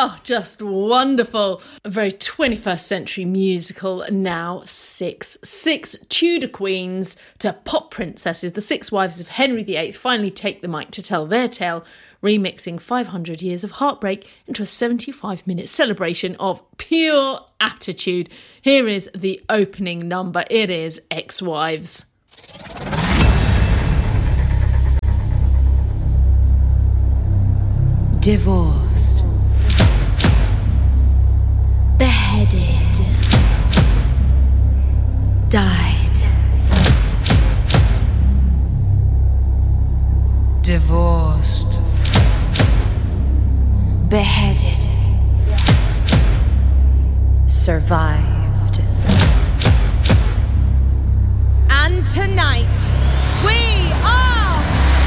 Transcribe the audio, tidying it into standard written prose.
Oh, just wonderful. A very 21st century musical now. Six Tudor queens to pop princesses. The six wives of Henry VIII finally take the mic to tell their tale, remixing 500 years of heartbreak into a 75-minute celebration of pure attitude. Here is the opening number. It is Ex-Wives. Divorced, beheaded, died, divorced, beheaded, survived. And tonight, we